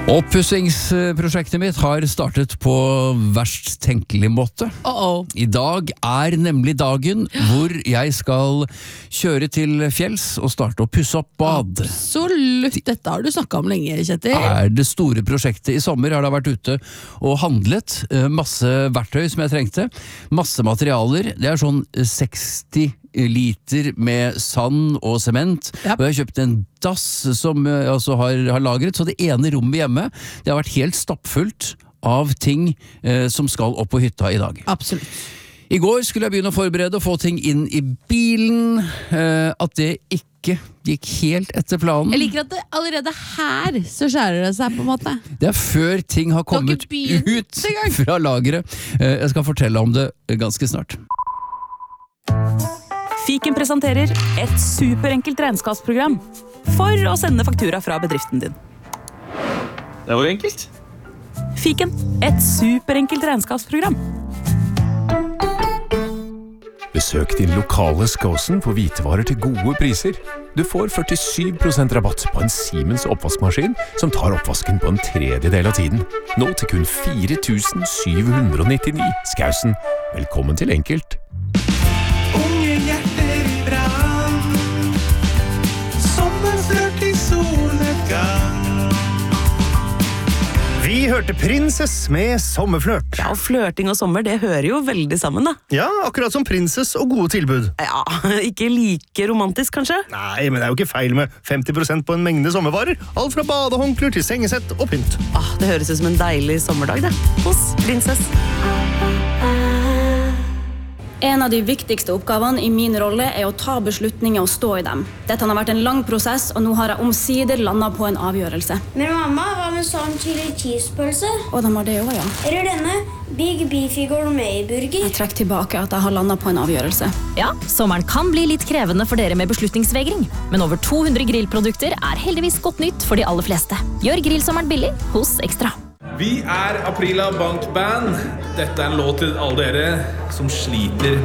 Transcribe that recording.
Oppussingsprosjektet mitt har startet på verst tenkelig måte. I dag er nemlig dagen hvor jeg skal kjøre til fjells og starte å pusse opp bad. Absolutt, dette har du snakket om lenge, Kjetil. Er det store prosjektet. I sommer har jeg vært ute og handlet masse verktøy som jeg trengte, masse materialer. Det er sånn 60 liter med sand og sement, og jeg har kjøpt en dass som jeg også har lagret, så det ene rommet hjemme, det har vært helt stappfullt av ting som skal opp på hytta i dag. Absolutt. I går skulle jeg begynne å forberede og få ting inn i bilen, at det ikke gikk helt etter planen. Jeg liker at det allerede her så skjærer det seg på en måte. Det er før ting har kommet ut fra lageret. Jeg skal fortelle om det ganske snart. Fiken presenterer et superenkelt regnskapsprogram for å sende faktura fra bedriften din. Det var enkelt. Fiken, et superenkelt regnskapsprogram. Besøk din lokale Skåsen for hvitevarer til gode priser. Du får 47% rabatt på en Siemens oppvaskmaskin som tar oppvasken på en tredjedel av tiden. Nå til kun 4.799. Skåsen, velkommen til enkelt. Unge hjerter i brann, sommerflørt i solnedgang. Vi hørte Princess med Sommerflørt. Ja, flørting og sommer, det hører jo veldig sammen da. Ja, akkurat som Princess og gode tilbud. Ja, ikke like romantisk kanskje? Nei, men det er jo ikke feil med 50% på en mengde sommervarer. Alt fra badehåndklær til sengesett og pynt. Det høres ut som en deilig sommerdag det, hos Princess. En av de viktigste oppgavene i min rolle er å ta beslutninger og stå i dem. Dette har vært en lang prosess, og nå har jeg omsider landet på en avgjørelse. Men mamma, hva med sånn chili cheese-pølse? Og de har det også, ja. Eller denne Big Beefy Gourmet-burger? Jeg trekker tilbake at jeg har landet på en avgjørelse. Ja, sommeren kan bli litt krevende for dere med beslutningsvegring, men over 200 grillprodukter er heldigvis godt nytt for de aller fleste. Gjør grillsommeren billig hos Ekstra. Vi er Aprila Bank Band. Dette er en låt til alle dere som sliter